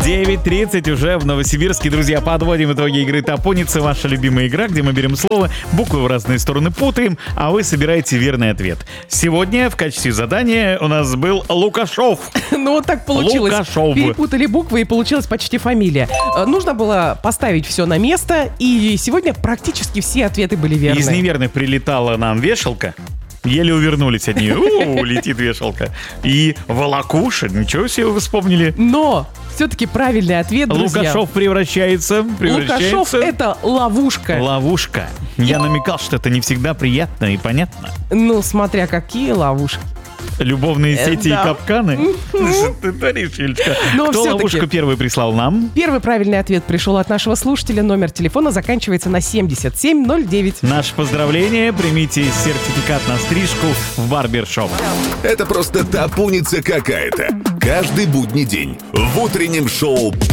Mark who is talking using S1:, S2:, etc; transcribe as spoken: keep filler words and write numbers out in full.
S1: девять тридцать уже в Новосибирске. Друзья, подводим итоги игры «Топоница». Ваша любимая игра, где мы берем слово, буквы в разные стороны путаем, а вы собираете верный ответ. Сегодня в качестве задания у нас был Лукашов.
S2: Ну вот так получилось.
S1: Лукашов.
S2: Перепутали буквы и получилась почти фамилия. Э, Нужно было поставить все на место, и сегодня практически все ответы были верные.
S1: Из неверных прилетала нам вешалка. Еле увернулись от нее. У, летит вешалка. И волокуша. Ничего себе вы вспомнили.
S2: Но все-таки правильный ответ, друзья.
S1: Лукашов превращается. превращается.
S2: Лукашов — это ловушка.
S1: Ловушка. Я намекал, что это не всегда приятно и понятно.
S2: Ну, смотря какие ловушки.
S1: Любовные сети
S2: Да.
S1: и капканы. Что ты творишь, Юлечка?
S2: Но
S1: Кто
S2: всё-таки-
S1: ловушку первый прислал нам?
S2: Первый правильный ответ пришел от нашего слушателя. Номер телефона заканчивается на семьдесят семь ноль девять.
S1: Наше поздравление. Примите сертификат на стрижку в барбершоп.
S3: Это просто топуница какая-то. Каждый будний день в утреннем шоу